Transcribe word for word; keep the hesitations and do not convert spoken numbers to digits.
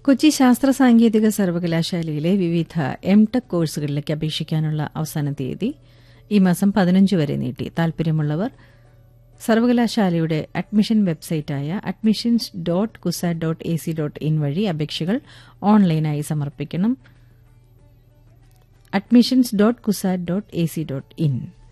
കൊച്ചി ശാസ്ത്ര സാങ്കേതിക സർവകലാശാലയിലെ വിവിധ എം ടെക് കോഴ്സുകളിലേക്ക് അപേക്ഷിക്കാനുള്ള അവസാന തീയതി ഈ മാസം പതിനഞ്ച് വരെ നീട്ടി. താൽപര്യമുള്ളവർ സർവകലാശാലയുടെ admission വെബ്സൈറ്റായ admissions dot CUSAT dot A C dot in വഴി അപേക്ഷകൾ ഓൺലൈനായി സമർപ്പിക്കണം. Admissions dot CUSAT dot A C dot in